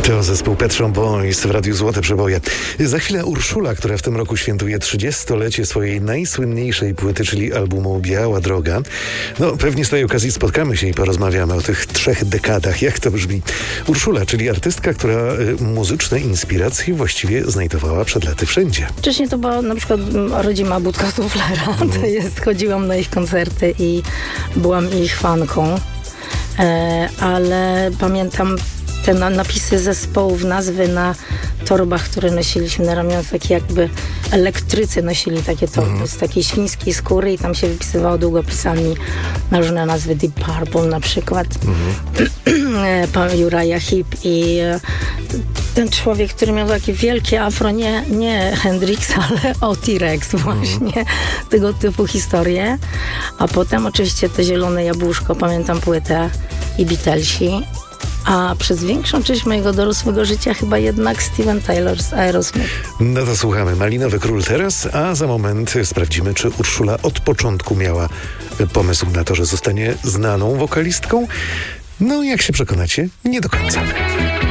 To zespół Pet Shop Boys w Radiu Złote Przeboje. Za chwilę Urszula, która w tym roku świętuje 30-lecie swojej najsłynniejszej płyty, czyli albumu Biała Droga. No, pewnie z tej okazji spotkamy się i porozmawiamy o tych 3 dekadach. Jak to brzmi? Urszula, czyli artystka, która muzyczne inspiracje właściwie znajdowała przed laty wszędzie. Wcześniej to była na przykład rodzima Budka Suflera. To jest, chodziłam na ich koncerty i byłam ich fanką. Ale pamiętam te napisy zespołów, nazwy na torbach, które nosiliśmy na ramionach, takie jakby elektrycy nosili takie torby z takiej świńskiej skóry i tam się wypisywało długopisami na różne nazwy, Deep Purple na przykład, pan Uriah Heep i ten człowiek, który miał takie wielkie afro, nie Hendrix, ale T-Rex właśnie, tego typu historie. A potem oczywiście to Zielone Jabłuszko, pamiętam płytę i Beatlesi. A przez większą część mojego dorosłego życia chyba jednak Steven Tyler z Aerosmith. No to słuchamy. Malinowy Król teraz, a za moment sprawdzimy, czy Urszula od początku miała pomysł na to, że zostanie znaną wokalistką. No, jak się przekonacie, nie do końca.